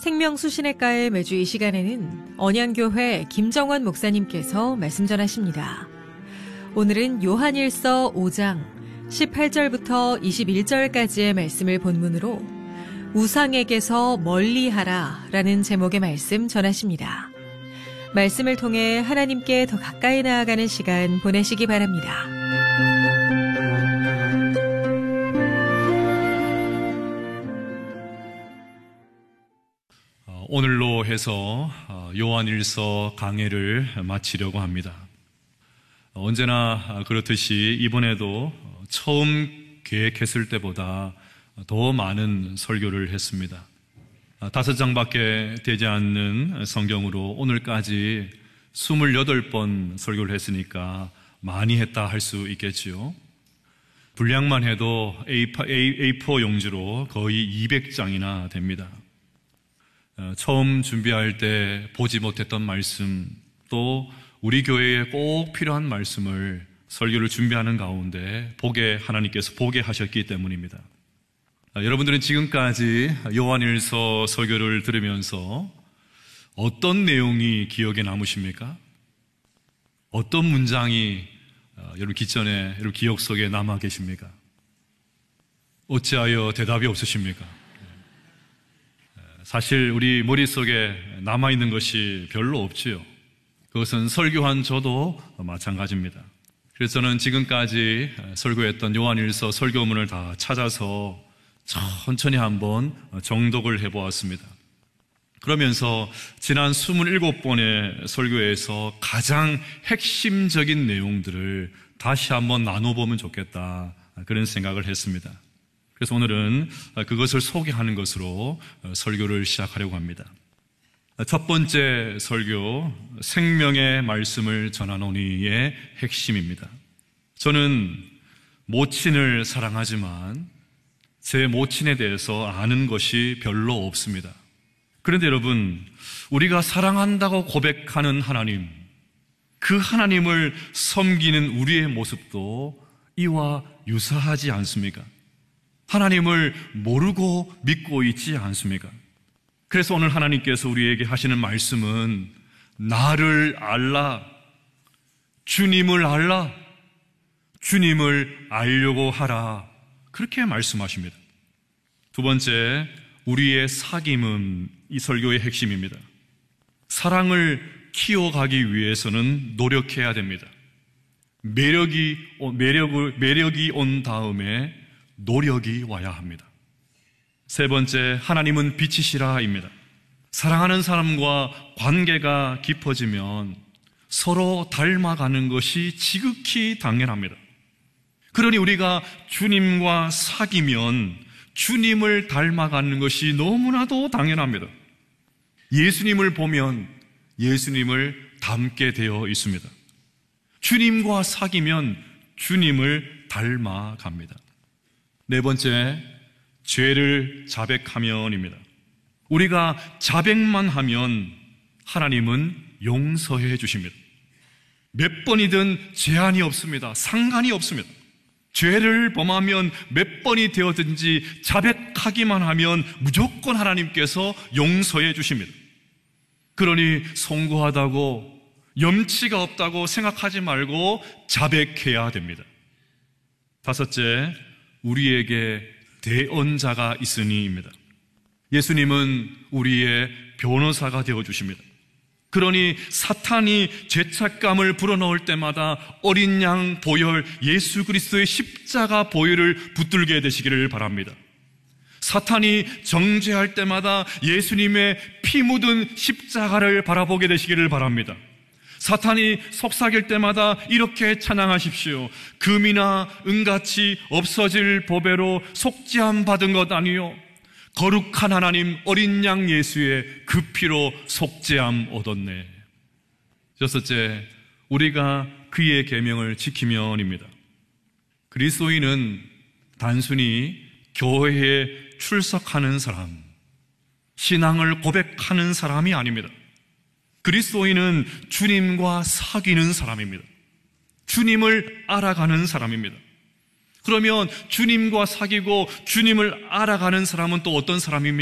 생명수신의가의 매주 이 시간에는 언양교회 김정원 목사님께서 말씀 전하십니다. 오늘은 요한일서 5장 18절부터 21절까지의 말씀을 본문으로 우상에게서 멀리하라 라는 제목의 말씀 전하십니다. 말씀을 통해 하나님께 더 가까이 나아가는 시간 보내시기 바랍니다. 오늘로 해서 요한일서 강해를 마치려고 합니다. 언제나 그렇듯이 이번에도 처음 계획했을 때보다 더 많은 설교를 했습니다. 5장밖에 되지 않는 성경으로 오늘까지 28번 설교를 했으니까 많이 했다 할 수 있겠지요. 분량만 해도 A4 용지로 거의 200장이나 됩니다. 처음 준비할 때 보지 못했던 말씀, 또 우리 교회에 꼭 필요한 말씀을 설교를 준비하는 가운데 하나님께서 보게 하셨기 때문입니다. 여러분들은 지금까지 요한일서 설교를 들으면서 어떤 내용이 기억에 남으십니까? 어떤 문장이 여러분 기전에, 여러분 기억 속에 남아 계십니까? 어찌하여 대답이 없으십니까? 사실 우리 머릿속에 남아있는 것이 별로 없지요. 그것은 설교한 저도 마찬가지입니다. 그래서 저는 지금까지 설교했던 요한일서 설교문을 다 찾아서 천천히 한번 정독을 해보았습니다. 그러면서 지난 27번의 설교에서 가장 핵심적인 내용들을 다시 한번 나눠보면 좋겠다, 그런 생각을 했습니다. 그래서 오늘은 그것을 소개하는 것으로 설교를 시작하려고 합니다. 첫 번째 설교, 생명의 말씀을 전하노니의 핵심입니다. 저는 모친을 사랑하지만 제 모친에 대해서 아는 것이 별로 없습니다. 그런데 여러분, 우리가 사랑한다고 고백하는 하나님, 그 하나님을 섬기는 우리의 모습도 이와 유사하지 않습니까? 하나님을 모르고 믿고 있지 않습니까? 그래서 오늘 하나님께서 우리에게 하시는 말씀은 나를 알라, 주님을 알라, 주님을 알려고 하라, 그렇게 말씀하십니다. 두 번째, 우리의 사귐은 이 설교의 핵심입니다. 사랑을 키워가기 위해서는 노력해야 됩니다. 매력이 온 다음에 노력이 와야 합니다. 세 번째, 하나님은 빛이시라입니다. 사랑하는 사람과 관계가 깊어지면 서로 닮아가는 것이 지극히 당연합니다. 그러니 우리가 주님과 사귀면 주님을 닮아가는 것이 너무나도 당연합니다. 예수님을 보면 예수님을 닮게 되어 있습니다. 주님과 사귀면 주님을 닮아갑니다. 네 번째, 죄를 자백하면입니다. 우리가 자백만 하면 하나님은 용서해 주십니다. 몇 번이든 제한이 없습니다. 상관이 없습니다. 죄를 범하면 몇 번이 되었든지 자백하기만 하면 무조건 하나님께서 용서해 주십니다. 그러니 송구하다고, 염치가 없다고 생각하지 말고 자백해야 됩니다. 다섯째, 우리에게 대언자가 있으니입니다. 예수님은 우리의 변호사가 되어주십니다. 그러니 사탄이 죄책감을 불어넣을 때마다 어린 양 보혈, 예수 그리스도의 십자가 보혈을 붙들게 되시기를 바랍니다. 사탄이 정죄할 때마다 예수님의 피 묻은 십자가를 바라보게 되시기를 바랍니다. 사탄이 속삭일 때마다 이렇게 찬양하십시오. 금이나 은같이 없어질 보배로 속죄함 받은 것 아니요, 거룩한 하나님 어린 양 예수의 그 피로 속죄함 얻었네. 여섯째, 우리가 그의 계명을 지키면입니다. 그리스도인은 단순히 교회에 출석하는 사람, 신앙을 고백하는 사람이 아닙니다. 그리스도인은 주님과 사귀는 사람입니다. 주님을 알아가는 사람입니다. 그러면 주님과 사귀고 주님을 알아가는 사람은 또 어떤 사람입니까?